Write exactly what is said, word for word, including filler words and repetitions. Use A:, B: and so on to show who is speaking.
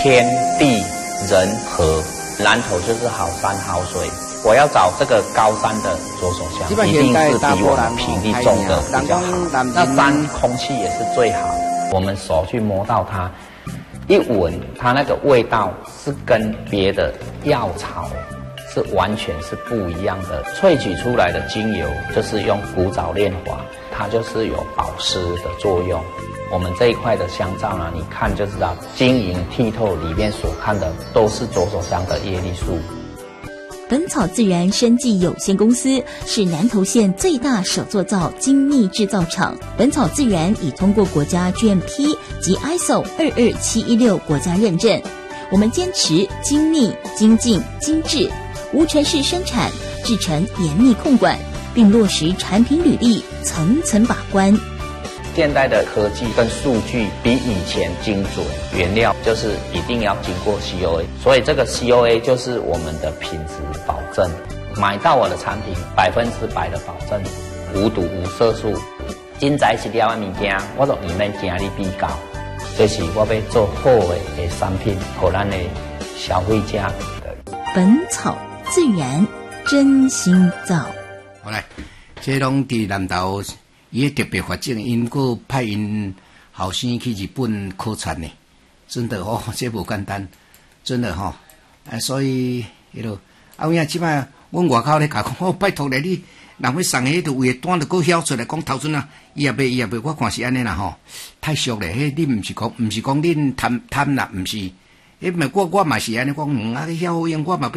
A: 天地人和，南投就是好山好水。我要找这个高山的左手香，一定是比我们平地种的比较好。那山空气也是最好，我们手去摸到它，一闻它那个味道是跟别的药草是完全是不一样的。萃取出来的精油就是用古早炼华，它就是有保湿的作用。我们这一块的香皂呢，你看就知道晶莹剔透，里面所看的都是左手香的叶绿素。
B: 本草自然生技有限公司是南投县最大手作皂精密制造厂。本草自然已通过国家 G M P 及 I S O 二二七一六国家认证。我们坚持精密、精进、精致，无尘室生产，制成严密控管，并落实产品履历，层层把关。
A: 现代的科技跟数据比以前精准，原料就是一定要经过 C O A， 所以这个 C O A 就是我们的品质保证。买到我的产品，百分之百的保证，无毒无色素。真材实料的物件，我就唔免惊你比较，这是我要做好的产品，给咱的消费者。
B: 本草自然真心皂。
C: 好来，这拢伫南投。伊特别发展，因个派因后生去日本考察呢，真的哦，这不简单，真的吼、哦。啊，所以迄落啊，有影即摆阮外口咧甲讲，哦，拜托咧，你若要送迄个位单就搁晓出来讲头阵啊，伊也袂伊也袂，我看是安尼啦吼，太俗咧，迄你毋是讲毋是讲恁贪贪啦，毋是，迄咪我我嘛是安尼讲，嗯啊，你晓好用我嘛。